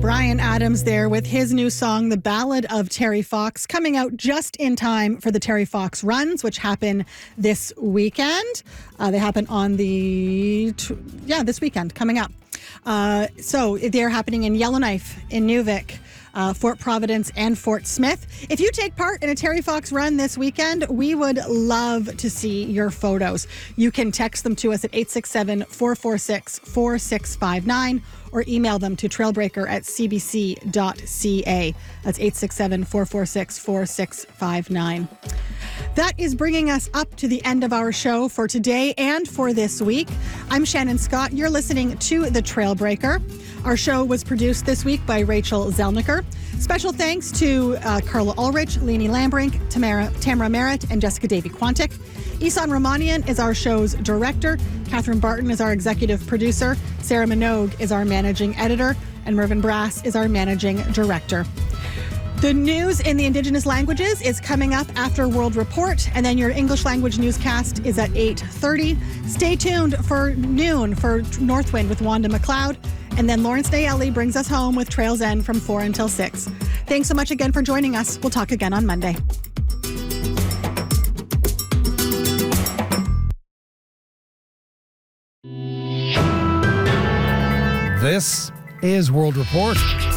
Bryan Adams there with his new song, The Ballad of Terry Fox, coming out just in time for the Terry Fox runs, which happen this weekend. They happen on this weekend coming up. So they're happening in Yellowknife, in Nuvik, Fort Providence, and Fort Smith. If you take part in a Terry Fox run this weekend, we would love to see your photos. You can text them to us at 867-446-4659 or email them to trailbreaker@cbc.ca. That's 867-446-4659. That is bringing us up to the end of our show for today and for this week. I'm Shannon Scott. You're listening to The Trailbreaker. Our show was produced this week by Rachel Zelniker. Special thanks to Carla Ulrich, Leonie Lambrink, Tamara Merritt, and Jessica Davy-Quantic. Isan Romanian is our show's director. Catherine Barton is our executive producer. Sarah Minogue is our managing editor. And Mervyn Brass is our managing director. The news in the Indigenous languages is coming up after World Report, and then your English language newscast is at 8:30. Stay tuned for noon for Northwind with Wanda McLeod, and then Lawrence Nayeli brings us home with Trails End from 4 until 6. Thanks so much again for joining us. We'll talk again on Monday. This is World Report.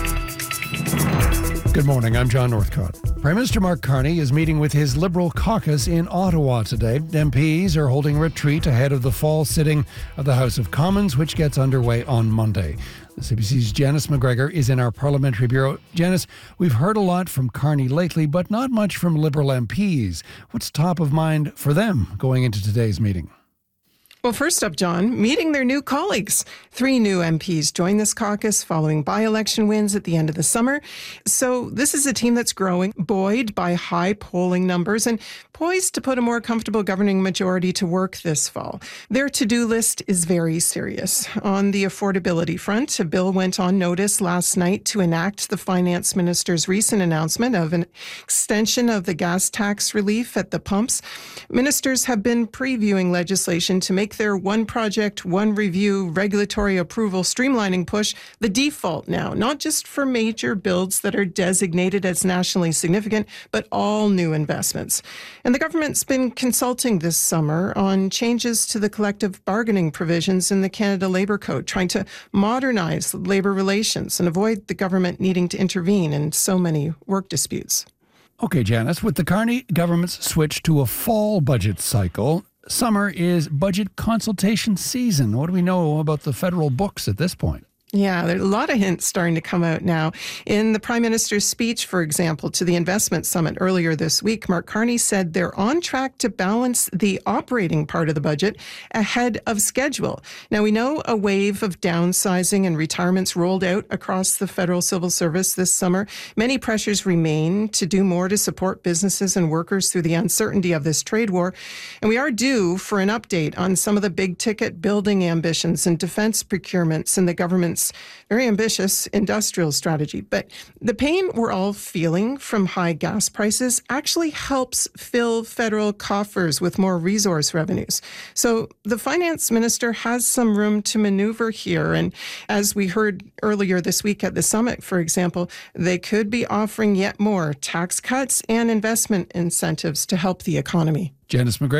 Good morning, I'm John Northcott. Prime Minister Mark Carney is meeting with his Liberal caucus in Ottawa today. MPs are holding retreat ahead of the fall sitting of the House of Commons, which gets underway on Monday. The CBC's Janice McGregor is in our Parliamentary Bureau. Janice, we've heard a lot from Carney lately, but not much from Liberal MPs. What's top of mind for them going into today's meeting? Well, first up, John, meeting their new colleagues. 3 new MPs joined this caucus following by-election wins at the end of the summer. So this is a team that's growing, buoyed by high polling numbers and poised to put a more comfortable governing majority to work this fall. Their to-do list is very serious. On the affordability front, a bill went on notice last night to enact the finance minister's recent announcement of an extension of the gas tax relief at the pumps. Ministers have been previewing legislation to make their one project, one review regulatory approval streamlining push the default now, not just for major builds that are designated as nationally significant, but all new investments. And the government's been consulting this summer on changes to the collective bargaining provisions in the Canada Labour Code, trying to modernize labour relations and avoid the government needing to intervene in so many work disputes. Okay, Janice, with the Carney government's switch to a fall budget cycle, summer is budget consultation season. What do we know about the federal books at this point? Yeah, there are a lot of hints starting to come out now. In the Prime Minister's speech, for example, to the Investment Summit earlier this week, Mark Carney said they're on track to balance the operating part of the budget ahead of schedule. Now, we know a wave of downsizing and retirements rolled out across the federal civil service this summer. Many pressures remain to do more to support businesses and workers through the uncertainty of this trade war. And we are due for an update on some of the big-ticket building ambitions and defense procurements in the government's very ambitious industrial strategy. But the pain we're all feeling from high gas prices actually helps fill federal coffers with more resource revenues. So the finance minister has some room to maneuver here. And as we heard earlier this week at the summit, for example, they could be offering yet more tax cuts and investment incentives to help the economy. Janice McGregor.